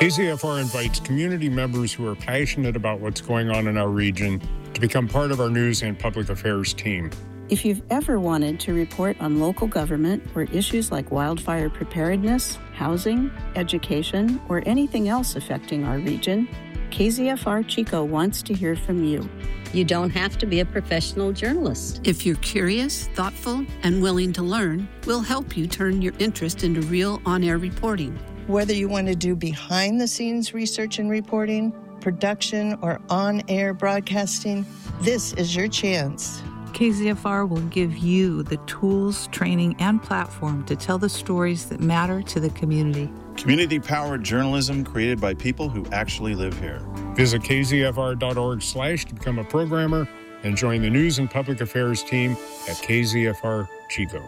KZFR invites community members who are passionate about what's going on in our region to become part of our news and public affairs team. If you've ever wanted to report on local government or issues like wildfire preparedness, housing, education, or anything else affecting our region, KZFR Chico wants to hear from you. You don't have to be a professional journalist. If you're curious, thoughtful, and willing to learn, we'll help you turn your interest into real on-air reporting. Whether you want to do behind-the-scenes research and reporting, production, or on-air broadcasting, this is your chance. KZFR will give you the tools, training, and platform to tell the stories that matter to the community. Community-powered journalism created by people who actually live here. Visit kzfr.org/ to become a programmer and join the news and public affairs team at KZFR Chico.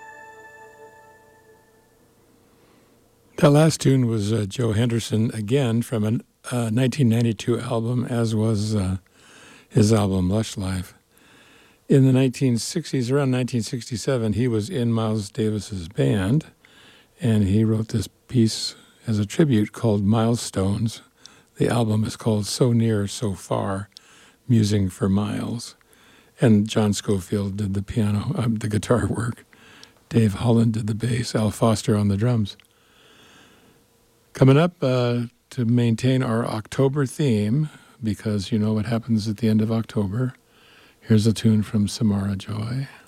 That last tune was Joe Henderson again from a 1992 album, as was his album Lush Life. In the 1960s, around 1967, he was in Miles Davis's band, and he wrote this piece as a tribute called Milestones. The album is called So Near, So Far, Musing for Miles. And John Schofield did the piano, the guitar work. Dave Holland did the bass, Al Foster on the drums. Coming up, to maintain our October theme, because you know what happens at the end of October, here's a tune from Samara Joy.